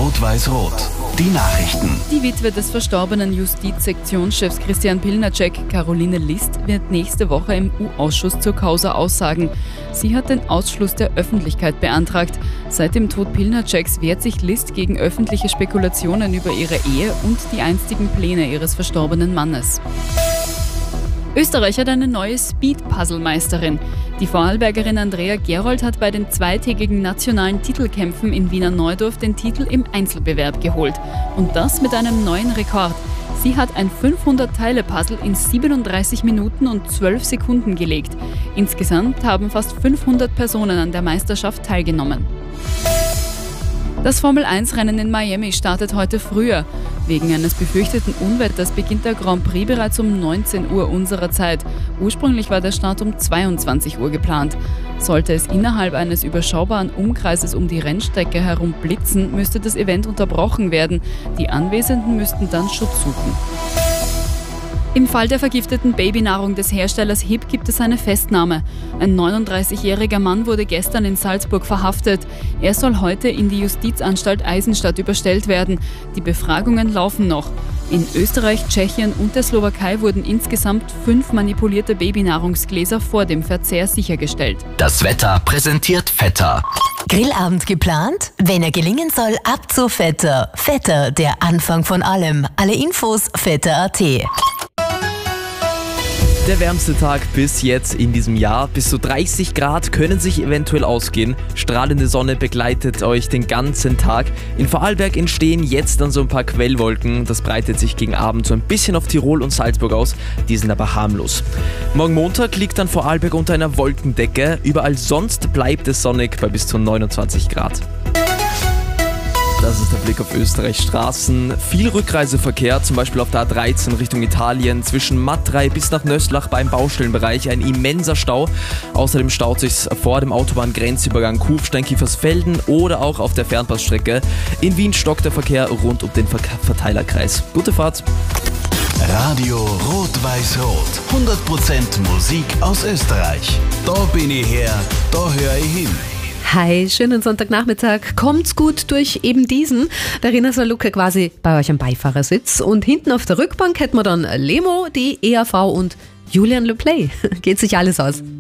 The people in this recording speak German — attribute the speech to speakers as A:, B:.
A: Rot-Weiß-Rot. Die Nachrichten.
B: Die Witwe des verstorbenen Justizsektionschefs Christian Pilnacek, Caroline List, wird nächste Woche im U-Ausschuss zur Causa aussagen. Sie hat den Ausschluss der Öffentlichkeit beantragt. Seit dem Tod Pilnaceks wehrt sich List gegen öffentliche Spekulationen über ihre Ehe und die einstigen Pläne ihres verstorbenen Mannes. Österreich hat eine neue Speed-Puzzle-Meisterin. Die Vorarlbergerin Andrea Gerold hat bei den zweitägigen nationalen Titelkämpfen in Wiener Neudorf den Titel im Einzelbewerb geholt. Und das mit einem neuen Rekord. Sie hat ein 500-Teile-Puzzle in 37 Minuten und 12 Sekunden gelegt. Insgesamt haben fast 500 Personen an der Meisterschaft teilgenommen. Das Formel-1-Rennen in Miami startet heute früher. Wegen eines befürchteten Unwetters beginnt der Grand Prix bereits um 19 Uhr unserer Zeit. Ursprünglich war der Start um 22 Uhr geplant. Sollte es innerhalb eines überschaubaren Umkreises um die Rennstrecke herum blitzen, müsste das Event unterbrochen werden. Die Anwesenden müssten dann Schutz suchen. Im Fall der vergifteten Babynahrung des Herstellers HiB gibt es eine Festnahme. Ein 39-jähriger Mann wurde gestern in Salzburg verhaftet. Er soll heute in die Justizanstalt Eisenstadt überstellt werden. Die Befragungen laufen noch. In Österreich, Tschechien und der Slowakei wurden insgesamt 5 manipulierte Babynahrungsgläser vor dem Verzehr sichergestellt.
A: Das Wetter präsentiert Vetter.
C: Grillabend geplant? Wenn er gelingen soll, ab zu Vetter. Vetter, der Anfang von allem. Alle Infos vetter.at.
D: Der wärmste Tag bis jetzt in diesem Jahr. Bis zu 30 Grad können sich eventuell ausgehen. Strahlende Sonne begleitet euch den ganzen Tag. In Vorarlberg entstehen jetzt dann so ein paar Quellwolken. Das breitet sich gegen Abend so ein bisschen auf Tirol und Salzburg aus. Die sind aber harmlos. Morgen Montag liegt dann Vorarlberg unter einer Wolkendecke. Überall sonst bleibt es sonnig bei bis zu 29 Grad. Das ist der Blick auf Österreichs Straßen. Viel Rückreiseverkehr, zum Beispiel auf der A13 Richtung Italien. Zwischen Matrei bis nach Nöstlach beim Baustellenbereich ein immenser Stau. Außerdem staut sich vor dem Autobahngrenzübergang Kufstein-Kiefersfelden oder auch auf der Fernpassstrecke. In Wien stockt der Verkehr rund um den Verteilerkreis. Gute Fahrt!
A: Radio Rot-Weiß-Rot. 100% Musik aus Österreich. Da bin ich her, da höre ich hin.
E: Hi, schönen Sonntagnachmittag. Kommt's gut durch eben diesen. Verena Salucke quasi bei euch am Beifahrersitz. Und hinten auf der Rückbank hätten wir dann Lemo, die EAV und Julian Le Play. Geht sich alles aus.